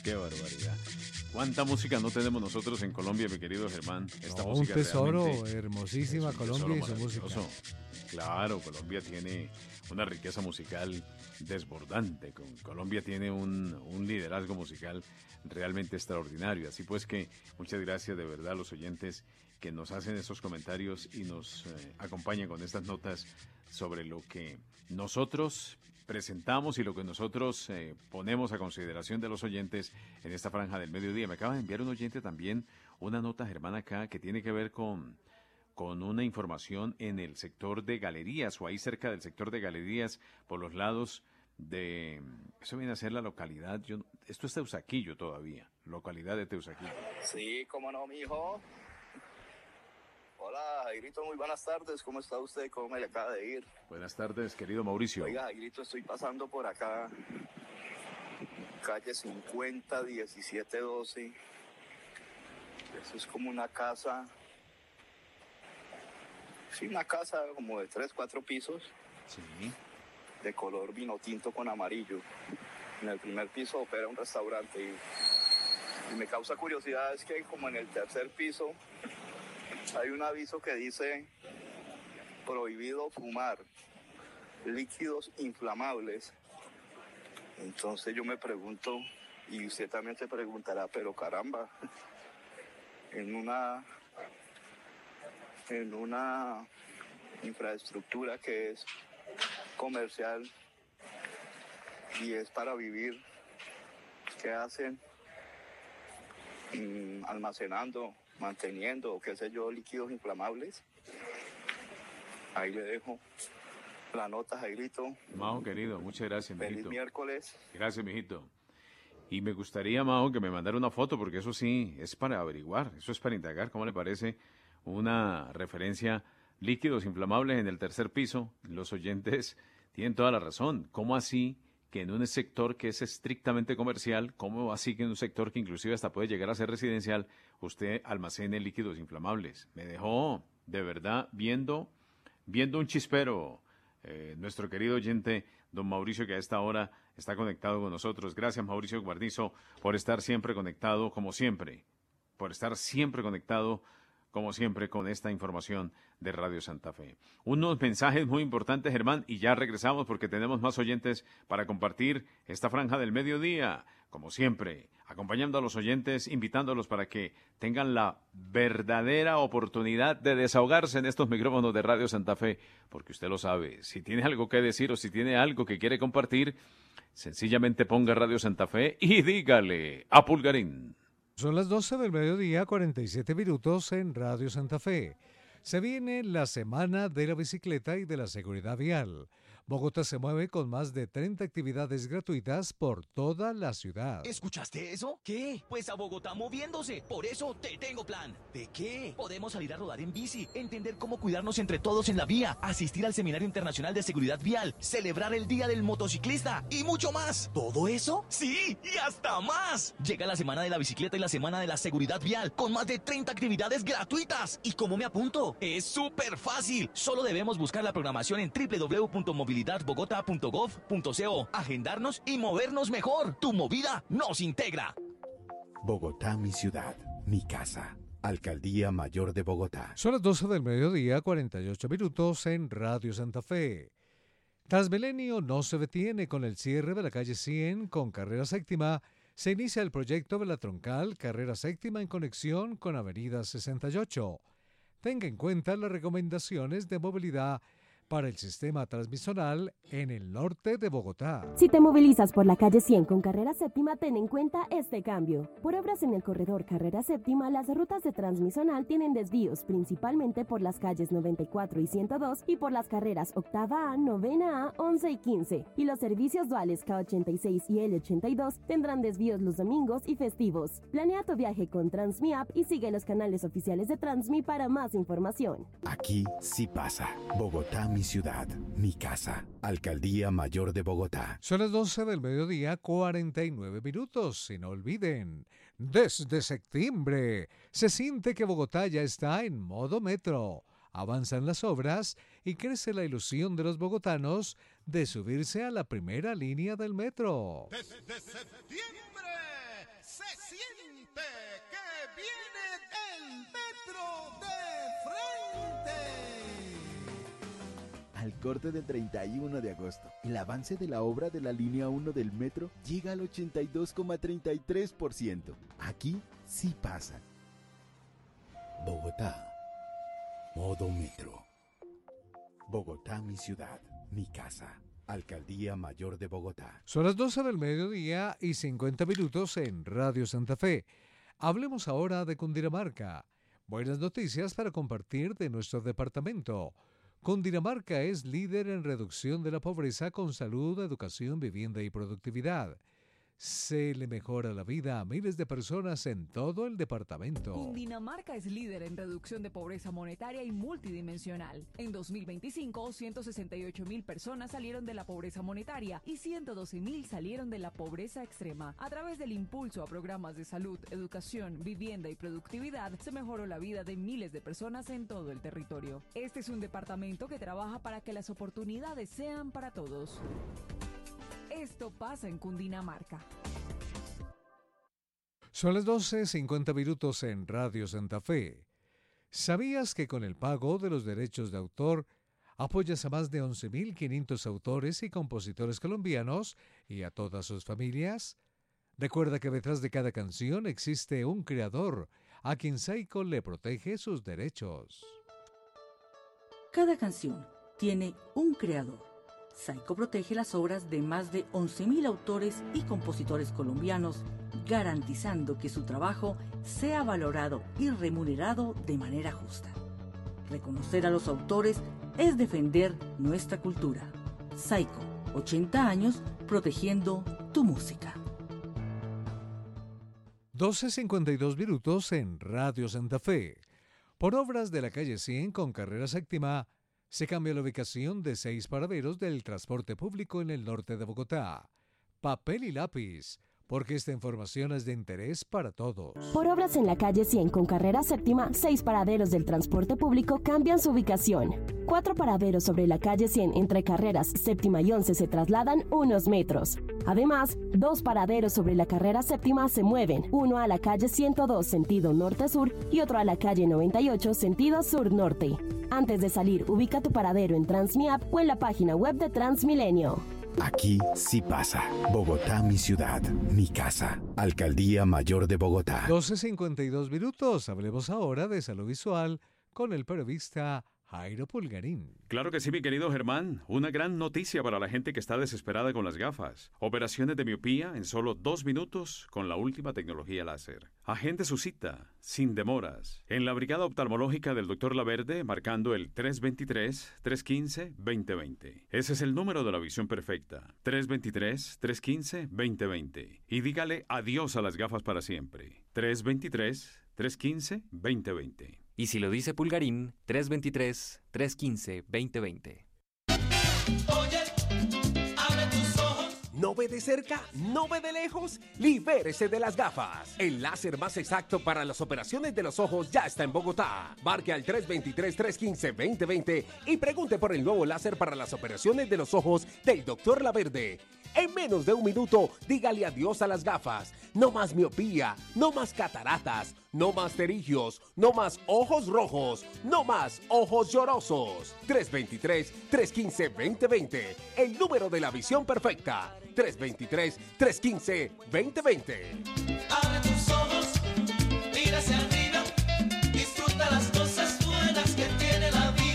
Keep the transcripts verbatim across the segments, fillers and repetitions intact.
qué barbaridad. ¿Cuánta música no tenemos nosotros en Colombia, mi querido Germán? Esta no, música un tesoro, realmente hermosísima es un Colombia y su tesoro música. maravilloso. Claro, Colombia tiene una riqueza musical desbordante. Con- Colombia tiene un, un liderazgo musical realmente extraordinario. Así pues que muchas gracias de verdad a los oyentes que nos hacen esos comentarios y nos eh, acompañan con estas notas sobre lo que nosotros presentamos y lo que nosotros eh, ponemos a consideración de los oyentes en esta franja del mediodía. Me acaba de enviar un oyente también una nota, Germán, acá que tiene que ver con con una información en el sector de galerías o ahí cerca del sector de galerías por los lados de, eso viene a ser la localidad, yo, esto es Teusaquillo todavía, localidad de Teusaquillo. Sí, cómo no, mijo. Hola, Jairito, muy buenas tardes. ¿Cómo está usted? ¿Cómo me le acaba de ir? Buenas tardes, querido Mauricio. Oiga, Jairito, estoy pasando por acá, calle cincuenta, diecisiete doce. Eso es como una casa, sí, una casa como de tres, cuatro pisos, Sí, de color vino tinto con amarillo. En el primer piso opera un restaurante y, y me causa curiosidad es que como en el tercer piso hay un aviso que dice prohibido fumar líquidos inflamables. Entonces yo me pregunto, y usted también se preguntará, pero caramba, en una en una infraestructura que es comercial y es para vivir, ¿qué hacen? Mm, almacenando, manteniendo, o qué sé yo, líquidos inflamables. Ahí le dejo la nota, Jairito. Mao, querido, muchas gracias, Feliz mijito. miércoles. Gracias, mijito. Y me gustaría, Mao, que me mandara una foto, porque eso sí, es para averiguar, eso es para indagar, ¿cómo le parece? Una referencia, líquidos inflamables en el tercer piso. Los oyentes tienen toda la razón. ¿Cómo así que en un sector que es estrictamente comercial, cómo así que en un sector que inclusive hasta puede llegar a ser residencial, usted almacene líquidos inflamables? Me dejó, de verdad, viendo, viendo un chispero, eh, nuestro querido oyente, don Mauricio, que a esta hora está conectado con nosotros. Gracias, Mauricio Guarnizo, por estar siempre conectado, como siempre, por estar siempre conectado, como siempre, con esta información de Radio Santa Fe. Unos mensajes muy importantes, Germán, y ya regresamos porque tenemos más oyentes para compartir esta franja del mediodía. Como siempre, acompañando a los oyentes, invitándolos para que tengan la verdadera oportunidad de desahogarse en estos micrófonos de Radio Santa Fe, porque usted lo sabe, si tiene algo que decir o si tiene algo que quiere compartir, sencillamente ponga Radio Santa Fe y dígale a Pulgarín. Son las doce del mediodía, cuarenta y siete minutos en Radio Santa Fe. Se viene la Semana de la Bicicleta y de la Seguridad Vial. Bogotá se mueve con más de treinta actividades gratuitas por toda la ciudad. ¿Escuchaste eso? ¿Qué? Pues a Bogotá moviéndose. Por eso te tengo plan. ¿De qué? Podemos salir a rodar en bici, entender cómo cuidarnos entre todos en la vía, asistir al Seminario Internacional de Seguridad Vial, celebrar el Día del Motociclista y mucho más. ¿Todo eso? Sí, y hasta más. Llega la Semana de la Bicicleta y la Semana de la Seguridad Vial con más de treinta actividades gratuitas. ¿Y cómo me apunto? Es súper fácil. Solo debemos buscar la programación en doble u doble u doble u punto movilidad bogotá punto gov punto co, agendarnos y movernos mejor. Tu movida nos integra. Bogotá, mi ciudad, mi casa. Alcaldía Mayor de Bogotá. Son las doce del mediodía, cuarenta y ocho minutos en Radio Santa Fe. Transmilenio no se detiene con el cierre de la calle cien con carrera séptima. Se inicia el proyecto de la troncal carrera séptima en conexión con avenida sesenta y ocho. Tenga en cuenta las recomendaciones de movilidad para el sistema transmisional en el norte de Bogotá. Si te movilizas por la calle cien con carrera séptima, ten en cuenta este cambio. Por obras en el corredor carrera séptima, las rutas de transmisional tienen desvíos, principalmente por las calles noventa y cuatro y ciento dos y por las carreras octava A, novena A, once y quince. Y los servicios duales K ochenta y seis y L ochenta y dos tendrán desvíos los domingos y festivos. Planea tu viaje con Transmi App y sigue los canales oficiales de Transmi para más información. Aquí sí pasa. Bogotá, mi ciudad, mi casa. Alcaldía Mayor de Bogotá. Son las doce del mediodía, cuarenta y nueve minutos. Y no olviden, desde septiembre se siente que Bogotá ya está en modo metro. Avanzan las obras y crece la ilusión de los bogotanos de subirse a la primera línea del metro. Desde septiembre corte del treinta y uno de agosto. El avance de la obra de la línea uno del metro llega al ochenta y dos coma treinta y tres por ciento. Aquí sí pasa. Bogotá. Modo metro. Bogotá, mi ciudad, mi casa. Alcaldía Mayor de Bogotá. Son las doce del mediodía y cincuenta minutos en Radio Santa Fe. Hablemos ahora de Cundinamarca. Buenas noticias para compartir de nuestro departamento. Cundinamarca es líder en reducción de la pobreza con salud, educación, vivienda y productividad. Se le mejora la vida a miles de personas en todo el departamento. Cundinamarca es líder en reducción de pobreza monetaria y multidimensional. En dos mil veinticinco, ciento sesenta y ocho mil personas salieron de la pobreza monetaria y ciento doce mil salieron de la pobreza extrema. A través del impulso a programas de salud, educación, vivienda y productividad, se mejoró la vida de miles de personas en todo el territorio. Este es un departamento que trabaja para que las oportunidades sean para todos. Esto pasa en Cundinamarca. Son las doce cincuenta minutos en Radio Santa Fe. ¿Sabías que con el pago de los derechos de autor apoyas a más de once mil quinientos autores y compositores colombianos y a todas sus familias? Recuerda que detrás de cada canción existe un creador a quien Saico le protege sus derechos. Cada canción tiene un creador. Saico protege las obras de más de once mil autores y compositores colombianos, garantizando que su trabajo sea valorado y remunerado de manera justa. Reconocer a los autores es defender nuestra cultura. Saico, ochenta años protegiendo tu música. doce cincuenta y dos minutos en Radio Santa Fe. Por obras de la calle cien con carrera séptima, se cambia la ubicación de seis paraderos del transporte público en el norte de Bogotá. Papel y lápiz, porque esta información es de interés para todos. Por obras en la calle cien con carrera séptima, seis paraderos del transporte público cambian su ubicación. Cuatro paraderos sobre la calle cien entre carreras séptima y once se trasladan unos metros. Además, dos paraderos sobre la carrera séptima se mueven, uno a la calle ciento dos sentido norte-sur y otro a la calle noventa y ocho sentido sur-norte. Antes de salir, ubica tu paradero en Transmiapp o en la página web de Transmilenio. Aquí sí pasa. Bogotá, mi ciudad, mi casa. Alcaldía Mayor de Bogotá. doce cincuenta y dos minutos. Hablemos ahora de salud visual con el periodista Jairo Pulgarín. Claro que sí, mi querido Germán. Una gran noticia para la gente que está desesperada con las gafas. Operaciones de miopía en solo dos minutos con la última tecnología láser. Agende su cita, sin demoras, en la Brigada Oftalmológica del doctor Laverde, marcando el tres dos tres, tres uno cinco, dos cero dos cero. Ese es el número de la visión perfecta. tres dos tres, tres uno cinco, dos cero dos cero. Y dígale adiós a las gafas para siempre. tres dos tres, tres uno cinco, dos cero dos cero. Y si lo dice Pulgarín, tres dos tres, tres uno cinco, dos cero dos cero. Oye, abre tus ojos. ¿No ve de cerca? ¿No ve de lejos? Libérese de las gafas. El láser más exacto para las operaciones de los ojos ya está en Bogotá. Marque al tres dos tres, tres uno cinco, dos cero dos cero y pregunte por el nuevo láser para las operaciones de los ojos del doctor Laverde. En menos de un minuto, dígale adiós a las gafas. No más miopía, no más cataratas, no más pterigios, no más ojos rojos, no más ojos llorosos. tres dos tres, tres uno cinco, dos cero dos cero. El número de la visión perfecta. tres dos tres, tres uno cinco, dos cero dos cero. Abre tus ojos, mira hacia arriba, disfruta las cosas buenas que tiene la vida.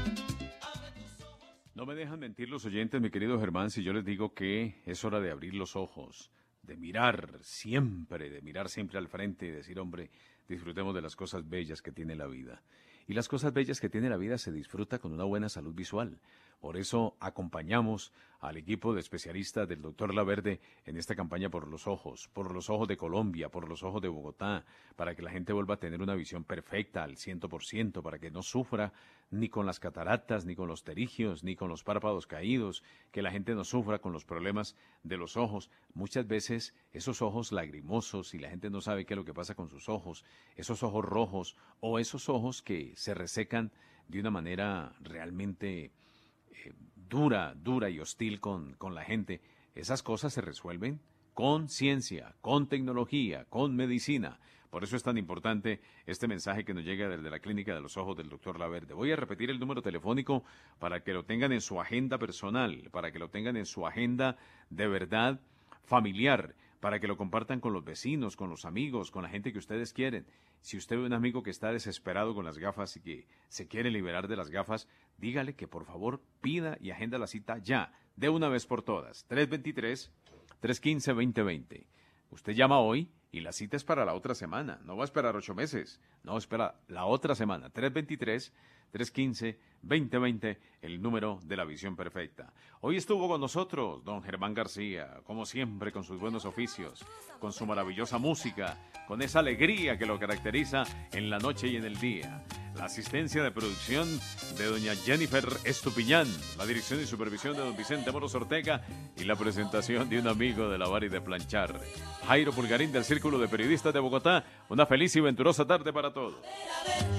No me dejan mentir los oyentes, mi querido Germán, si yo les digo que es hora de abrir los ojos, de mirar siempre, de mirar siempre al frente y decir, hombre, disfrutemos de las cosas bellas que tiene la vida. Y las cosas bellas que tiene la vida se disfruta con una buena salud visual. Por eso acompañamos al equipo de especialistas del doctor Laverde en esta campaña por los ojos, por los ojos de Colombia, por los ojos de Bogotá, para que la gente vuelva a tener una visión perfecta al cien por ciento, para que no sufra ni con las cataratas, ni con los pterigios, ni con los párpados caídos, que la gente no sufra con los problemas de los ojos. Muchas veces esos ojos lagrimosos y la gente no sabe qué es lo que pasa con sus ojos, esos ojos rojos o esos ojos que se resecan de una manera realmente eh, dura, dura y hostil con, con la gente. Esas cosas se resuelven con ciencia, con tecnología, con medicina. Por eso es tan importante este mensaje que nos llega desde la Clínica de los Ojos del doctor Laverde. Voy a repetir el número telefónico para que lo tengan en su agenda personal, para que lo tengan en su agenda de verdad familiar, para que lo compartan con los vecinos, con los amigos, con la gente que ustedes quieren. Si usted ve un amigo que está desesperado con las gafas y que se quiere liberar de las gafas, dígale que por favor pida y agenda la cita ya, de una vez por todas. tres dos tres, tres uno cinco, dos cero dos cero. Usted llama hoy y la cita es para la otra semana. No va a esperar ocho meses. No, espera la otra semana. tres dos tres, tres uno cinco, dos cero dos cero, el número de la visión perfecta. Hoy estuvo con nosotros don Germán García, como siempre, con sus buenos oficios, con su maravillosa música, con esa alegría que lo caracteriza en la noche y en el día. La asistencia de producción de doña Jennifer Estupiñán, la dirección y supervisión de don Vicente Moros Ortega y la presentación de un amigo de lavar y de planchar, Jairo Pulgarín del Círculo de Periodistas de Bogotá. Una feliz y venturosa tarde para todos.